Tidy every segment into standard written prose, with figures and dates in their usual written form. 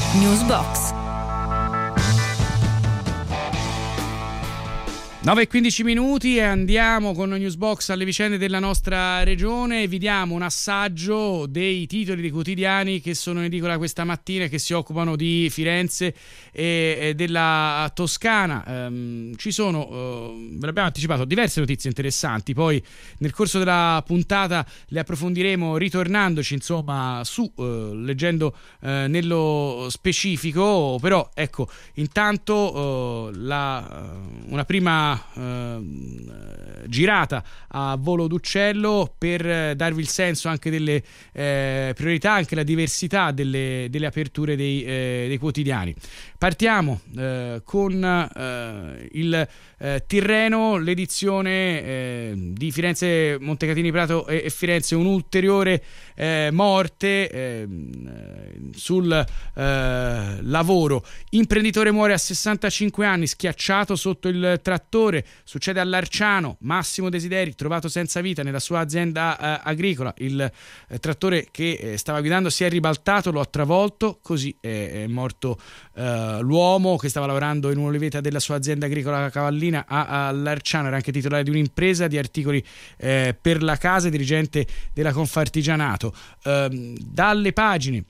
Newsbox. 9:15 e andiamo con Newsbox alle vicende della nostra regione. Vi diamo un assaggio dei titoli dei quotidiani che sono in edicola questa mattina e che si occupano di Firenze e della Toscana. Ci sono, ve l'abbiamo anticipato, diverse notizie interessanti, poi nel corso della puntata le approfondiremo ritornandoci leggendo nello specifico, però ecco, intanto una prima girata a volo d'uccello per darvi il senso anche delle priorità, anche la diversità delle aperture dei quotidiani. Partiamo con il Tirreno, l'edizione di Firenze, Montecatini, Prato e Firenze, un'ulteriore morte sul lavoro. Imprenditore muore a 65 anni schiacciato sotto il trattore. Succede all'Arciano. Massimo Desideri trovato senza vita nella sua azienda agricola. Il trattore che stava guidando si è ribaltato, lo ha travolto, così è morto l'uomo che stava lavorando in un'oliveta della sua azienda agricola cavallina all'Arciano. Era anche titolare di un'impresa di articoli per la casa, dirigente della Confartigianato. Dalle pagine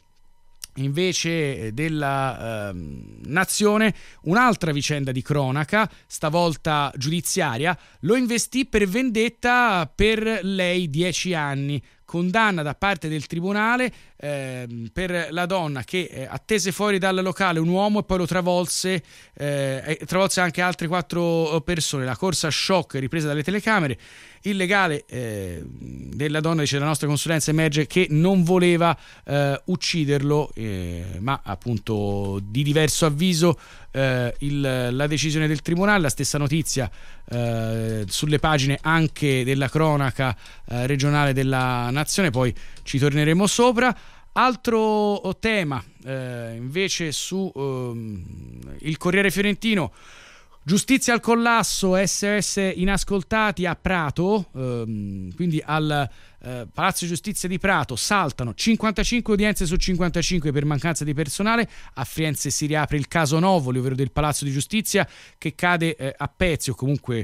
invece della Nazione, un'altra vicenda di cronaca, stavolta giudiziaria. Lo investì per vendetta, per lei 10 anni. Condanna da parte del tribunale per la donna che attese fuori dal locale un uomo e poi lo travolse anche altre 4 persone. La corsa a shock ripresa dalle telecamere. Il legale della donna, dice la nostra consulenza, emerge che non voleva ucciderlo, ma appunto di diverso avviso la decisione del tribunale. La stessa notizia sulle pagine anche della cronaca regionale della Nazione, poi ci torneremo sopra. Altro tema invece su il Corriere Fiorentino. Giustizia al collasso, SOS inascoltati a Prato, quindi al Palazzo di Giustizia di Prato saltano 55 udienze su 55 per mancanza di personale. A Firenze si riapre il caso Novoli, ovvero del Palazzo di Giustizia che cade a pezzi o comunque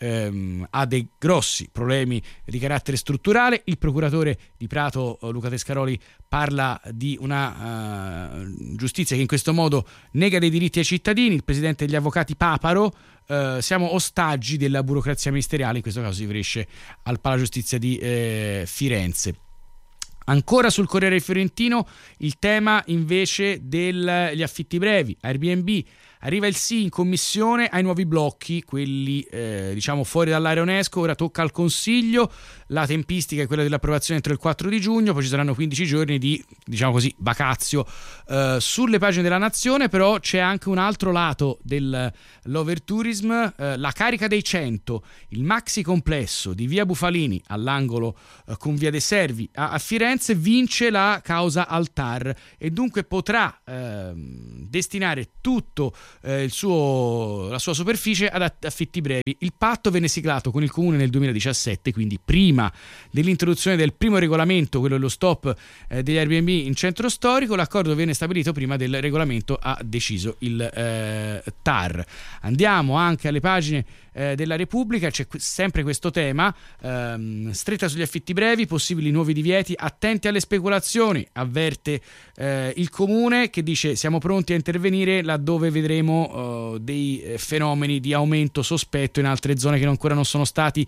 ha dei grossi problemi di carattere strutturale. Il procuratore di Prato, Luca Tescaroli, parla di una giustizia che in questo modo nega dei diritti ai cittadini. Il presidente degli avvocati Paparo: siamo ostaggi della burocrazia ministeriale. In questo caso si riferisce al Palazzo Giustizia di Firenze. Ancora sul Corriere Fiorentino il tema invece degli affitti brevi, Airbnb. Arriva il sì in commissione ai nuovi blocchi, quelli fuori dall'area UNESCO. Ora tocca al Consiglio. La tempistica è quella dell'approvazione entro il 4 di giugno, poi ci saranno 15 giorni di, vacazio. Sulle pagine della Nazione però c'è anche un altro lato dell'overtourism, la carica dei 100, il maxi complesso di via Bufalini all'angolo con via De Servi a Firenze vince la causa al TAR e dunque potrà destinare tutto la sua superficie ad affitti brevi. Il patto venne siglato con il comune nel 2017, quindi prima dell'introduzione del primo regolamento, quello dello stop degli Airbnb in centro storico. L'accordo venne stabilito prima del regolamento, ha deciso il TAR. Andiamo anche alle pagine della Repubblica, c'è sempre questo tema, stretta sugli affitti brevi, possibili nuovi divieti, attenti alle speculazioni, avverte il comune, che dice siamo pronti a intervenire laddove vedremo dei fenomeni di aumento sospetto in altre zone che ancora non sono state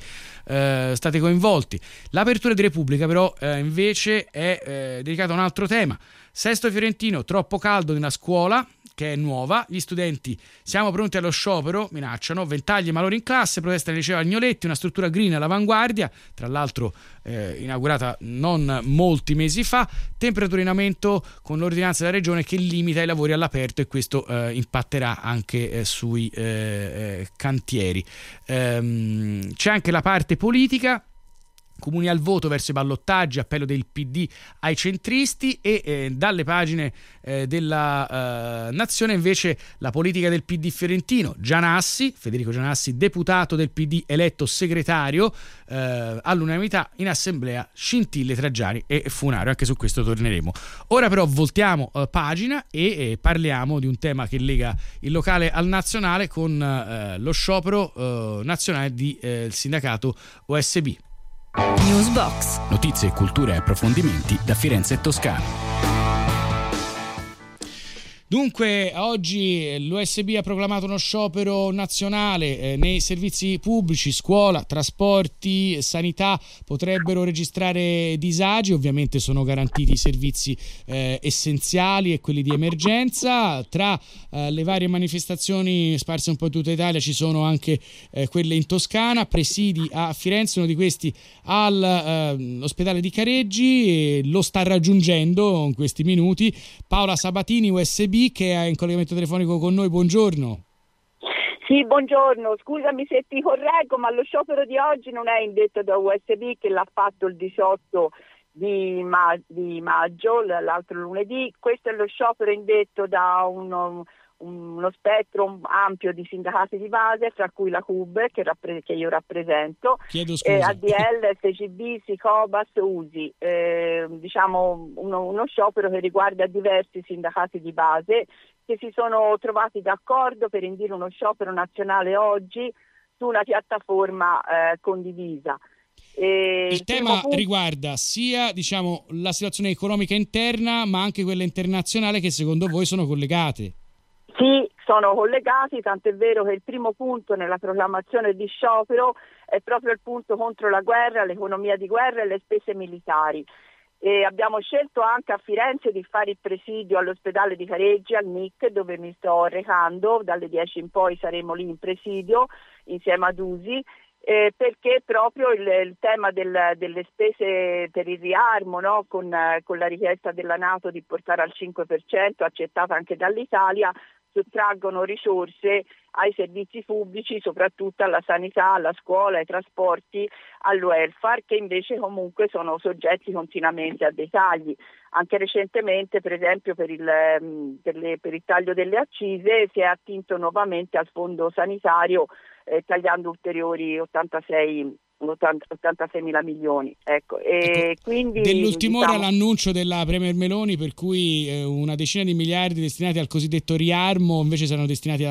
coinvolti. L'apertura di Repubblica però invece è dedicata a un altro tema. Sesto Fiorentino, troppo caldo nella scuola, che è nuova. Gli studenti siamo pronti allo sciopero, minacciano. Ventagli e malori in classe, protesta nel liceo Agnoletti, una struttura green all'avanguardia, tra l'altro inaugurata non molti mesi fa. Temperatura in aumento con l'ordinanza della regione che limita i lavori all'aperto e questo impatterà anche sui cantieri. C'è anche la parte politica. comuni al voto verso i ballottaggi, appello del PD ai centristi, e dalle pagine della Nazione invece la politica del PD fiorentino. Federico Gianassi, deputato del PD eletto segretario all'unanimità in assemblea, scintille tra Giani e Funaro. Anche su questo torneremo. Ora però voltiamo pagina e parliamo di un tema che lega il locale al nazionale con lo sciopero nazionale del sindacato OSB. Newsbox. Notizie, cultura e approfondimenti da Firenze e Toscana. Dunque, oggi l'USB ha proclamato uno sciopero nazionale nei servizi pubblici, scuola, trasporti, sanità potrebbero registrare disagi. Ovviamente sono garantiti i servizi essenziali e quelli di emergenza. Tra le varie manifestazioni sparse un po' in tutta Italia ci sono anche quelle in Toscana, presidi a Firenze, uno di questi all'ospedale di Careggi, lo sta raggiungendo in questi minuti Paola Sabatini, USB, che è in collegamento telefonico con noi. Buongiorno. Sì, buongiorno. Scusami se ti correggo, ma lo sciopero di oggi non è indetto da USB, che l'ha fatto il 18 di maggio, l'altro lunedì. Questo è lo sciopero indetto da uno spettro ampio di sindacati di base, tra cui la CUB che io rappresento, ADL, SCB, Sicobas, USI. Diciamo uno sciopero che riguarda diversi sindacati di base che si sono trovati d'accordo per indire uno sciopero nazionale oggi su una piattaforma condivisa. Il tema riguarda sia la situazione economica interna, ma anche quella internazionale, che secondo voi sono collegate. Sì, sono collegati, tant'è vero che il primo punto nella proclamazione di sciopero è proprio il punto contro la guerra, l'economia di guerra e le spese militari. E abbiamo scelto anche a Firenze di fare il presidio all'ospedale di Careggi, al NIC, dove mi sto recando. Dalle 10 in poi saremo lì in presidio insieme ad USI, perché proprio il tema delle spese per il riarmo, no? Con la richiesta della NATO di portare al 5%, accettata anche dall'Italia, sottraggono risorse ai servizi pubblici, soprattutto alla sanità, alla scuola, ai trasporti, al welfare, che invece comunque sono soggetti continuamente a dei tagli. Anche recentemente, per esempio, per il taglio delle accise si è attinto nuovamente al fondo sanitario, tagliando ulteriori 86 mila milioni. Ecco. Quindi, dell'ultima ora l'annuncio della Premier Meloni, per cui una decina di miliardi destinati al cosiddetto riarmo invece saranno destinati ad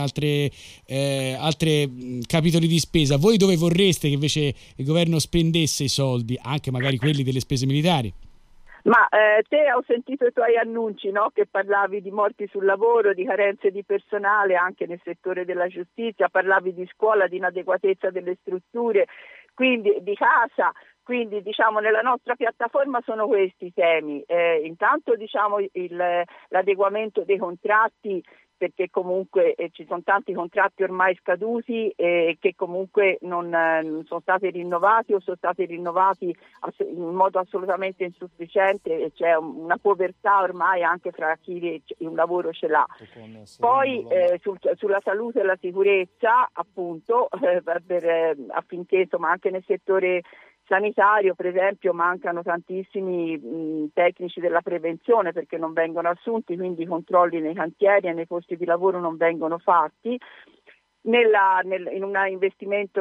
altre capitoli di spesa. Voi dove vorreste che invece il governo spendesse i soldi, anche magari quelli delle spese militari? Ma te ho sentito i tuoi annunci, no? Che parlavi di morti sul lavoro, di carenze di personale anche nel settore della giustizia, parlavi di scuola, di inadeguatezza delle strutture, quindi di casa. Quindi nella nostra piattaforma sono questi i temi. Intanto l'adeguamento dei contratti, perché comunque ci sono tanti contratti ormai scaduti che comunque non sono stati rinnovati o sono stati rinnovati in modo assolutamente insufficiente, e c'è una povertà ormai anche fra chi un lavoro ce l'ha. Poi sulla salute e la sicurezza, appunto, affinché insomma anche nel settore sanitario, per esempio, mancano tantissimi tecnici della prevenzione perché non vengono assunti, quindi i controlli nei cantieri e nei posti di lavoro non vengono fatti. In un investimento